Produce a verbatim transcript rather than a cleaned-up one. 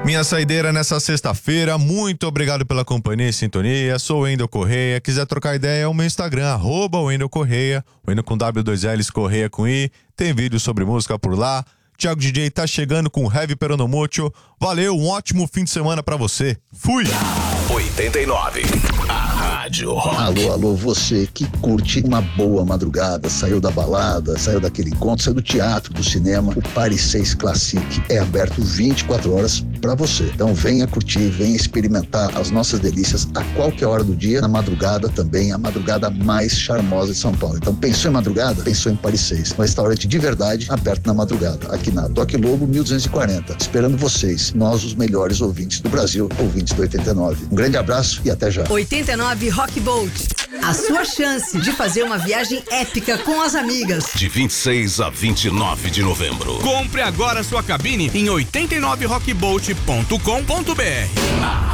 Minha saideira nessa sexta-feira, muito obrigado pela companhia e sintonia, sou o Wendel Correia, quiser trocar ideia é o meu Instagram, arroba Wendel Correia, Wendel com W, dois L's, Correia com I, tem vídeo sobre música por lá. Thiago D J tá chegando com Heavy Peronomútil, valeu, um ótimo fim de semana pra você, fui! oitenta e nove, a Rádio Rock. Alô, alô, você que curte uma boa madrugada, saiu da balada, saiu daquele encontro, saiu do teatro, do cinema, o Paris seis Classic é aberto vinte e quatro horas pra você. Então venha curtir, venha experimentar as nossas delícias a qualquer hora do dia, na madrugada também, a madrugada mais charmosa de São Paulo. Então pensou em madrugada? Pensou em Paris seis, um restaurante de verdade aberto na madrugada, aqui na Toque Lobo mil duzentos e quarenta, esperando vocês, nós os melhores ouvintes do Brasil, ouvintes do oitenta e nove. Um grande abraço e até já. oitenta e nove Rock Boat, a sua chance de fazer uma viagem épica com as amigas. De vinte e seis a vinte e nove de novembro. Compre agora sua cabine em oitenta e nove rock boat ponto com ponto b r.